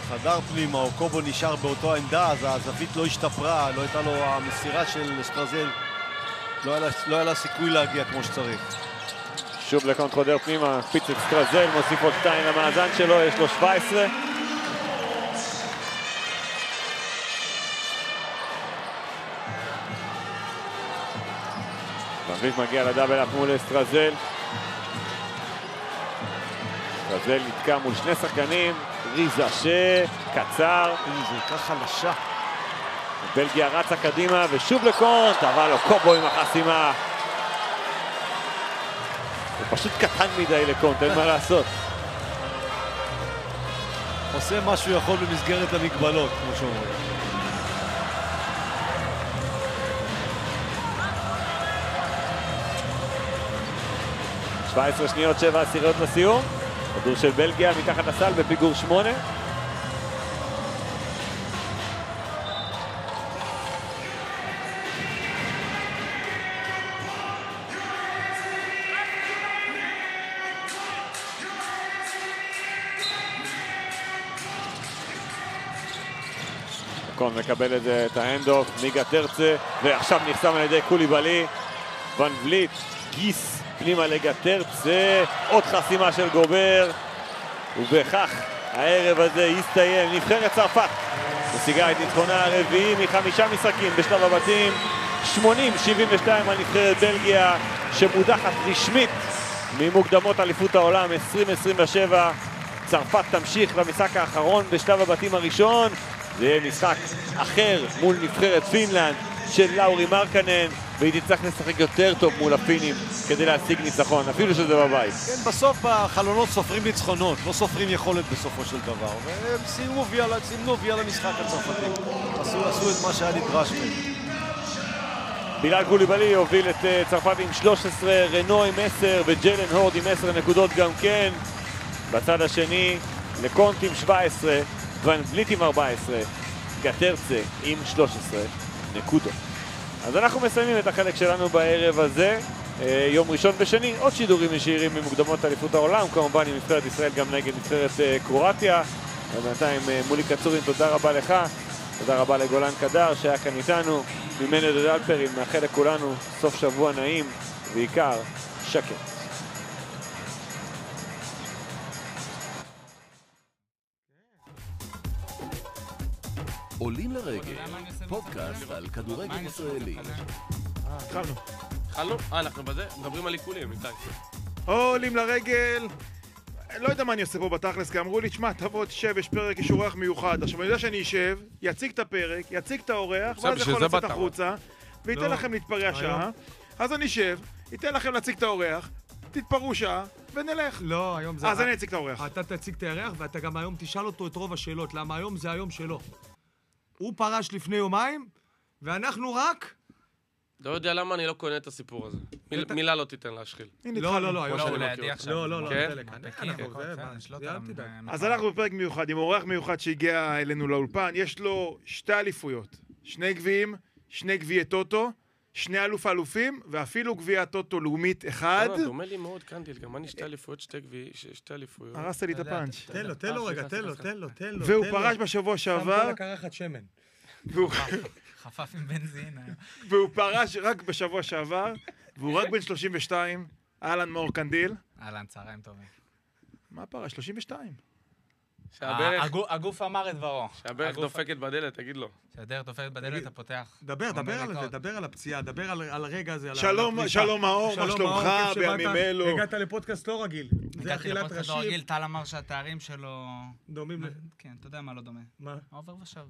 חדר פנימה או קובו נשאר באותו העמדה, אז הזווית לא השתפרה, לא הייתה לו המסירה של סטרזל, לא היה לה סיכוי להגיע כמו שצריך. שוב לקונט חודר פנימה, פיץ את סטרזל, מוסיף עוד 2 למאזן שלו, יש לו 17. ונבליט מגיע לדאבל אפ מול סטרזל. סטרזל נתקע מול 2 שחקנים, ריזה שקצר. זה ככה חלשה. בלגיה רצה קדימה ושוב לקונט, אבל לו קובו עם החסימה. הוא פשוט קטן מדי לקונט, אין מה לעשות. עושה מה שהוא יכול במסגרת המגבלות, כמו שאומרים. .17 שניות, 7 עשיריות לסיום. כדור של בלגיה מתחת לסל בפיגור 8. קון מקבל את האנד-אוף, מיגה טרצה, ועכשיו נחסם על ידי קוליבאלי. ונבליט, גיס פנימה לגטרצה, עוד חסימה של גובר, ובכך הערב הזה יסתיים. נבחרת צרפת משיגה את ניצחונה הרביעי מ5 משחקים בשלב הבתים, 80-72 על נבחרת בלגיה, שמודחת רשמית ממוקדמות אליפות העולם 2027. צרפת תמשיך למשחק האחרון בשלב הבתים הראשון. זה יהיה משחק אחר מול נבחרת פינלנד של לאורי מרקנן, והיא תצטרך לשחק יותר טוב מול הפינים כדי להשיג ניצחון, אפילו שזה בבית. כן, בסוף החלונות סופרים ניצחונות, לא סופרים יכולת בסופו של דבר, והם סימנו ויה למשחק הצרפתי. עשו את מה שהיה נדרש מהם. בילאל קוליבאלי הוביל את צרפת עם 13, רנו עם 10 וג'לן הורד עם 10 נקודות גם כן. בצד השני לקונט עם 17, ונבליט עם 14, גטרצה עם 13 נקודות. אז אנחנו מסיימים את החלק שלנו בערב הזה. יום ראשון ושני, עוד שידורים ישירים ממוקדמות אליפות העולם, כמובן עם נבחרת ישראל גם נגד נבחרת קרואטיה. ובינתיים מולי קצורין, תודה רבה לך, תודה רבה לגולן קדר שהיה כאן איתנו, ממני דוד אלפרין, מאחל לכולנו סוף שבוע נעים, בעיקר שקט. עולים לרגל, פודקאסט על כדורגל ישראלי. התחלנו? אנחנו בזה? מדברים על עיקולים, איתי. עולים לרגל. לא יודע מה אני עושה פה בתכלס, כי אמרו לי, תשמע, תבוא, תשב, יש פרק, יש אורח מיוחד. עכשיו, אני יודע שאני אשב, יציג את הפרק, יציג את האורח, ואז יכול לצאת החוצה, וייתן לכם להתפרע שעה. אז אני אשב, ייתן לכם להציג את האורח, תתפרעו שעה, ונלך. לא, היום זה... אז אני אציג את האורח. אתה תציג את האורח, ואתה גם היום תשאל אותו את רוב השאלות, למה היום זה היום שלו. הוא פרש לפני יומיים, ואנחנו רק... לא יודע למה אני לא קונה את הסיפור הזה. מילה לא תיתן להשחיל. לא, היום הוא לידי עכשיו. לא, כן? אז אנחנו בפרק מיוחד, עם אורח מיוחד שהגיע אלינו לאולפן. יש לו 2 אליפויות, 2 גביעים, 2 גביעי טוטו, 2 אלופים, ואפילו גביע טוטו לאומית 1. דומה לי מאוד קנדיל, גם אני 2 אליפויות, 2 אליפויות. הרסת לי את הפאנץ'. תן לו רגע, תן לו. והוא פרש בשבוע שעבר. שם לקרחת שמן. חפף עם בנזין. והוא פרש רק בשבוע שעבר, והוא רק בן 32, אהלן מאור קנדיל. אהלן, צהריים טובים. מה פרש? 32. הגוף אמר את דברו. שהברך דופקת בדלת, תגיד לו. שהדרך דופקת בדלת, אתה פותח. דבר על זה, דבר על הפציעה, דבר על הרגע הזה. שלום מאור, מה שלומך בימים אלו? הגעת לפודקאסט לא רגיל. הגעתי לפודקאסט לא רגיל, טל אמר שהתארים שלו... דומים ל... כן, אתה יודע מה לא דומה. מה? העובר ושב.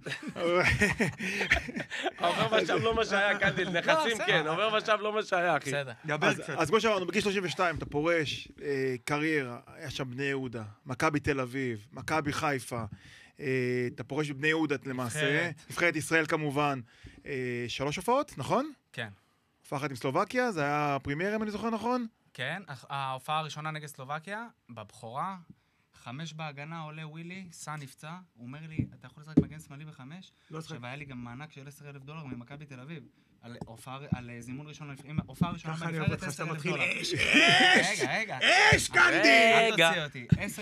העובר ושב לא מה שהיה, קנדיל, נכסים כן, העובר ושב לא מה שהיה, אחי. בסדר. אז כמו שאמרנו, בגיל 32 אתה פורש, קריירה, היה שם בני יהודה, מכבי תל אביב, מכבי חיפה, אתה פורש בבני יהודה למעשה, נבחרת ישראל כמובן, 3 הופעות, נכון? כן. הופעה אחת עם סלובקיה, זה היה פרימיירה אם אני זוכר נכון? כן, ההופעה הראשונה נגד סלובקיה, בבחורה, 5 בהגנה עולה ווילי, סע נפצע, הוא אומר לי, אתה יכול לשחק מגן שמאלי ב5? עכשיו היה לי גם מענק של $10,000 ממכבי תל אביב. על זימון ראשון, הופעה ראשונה בנבחרת $10,000. רגע. אש, קנדי! אל תוציא אותי.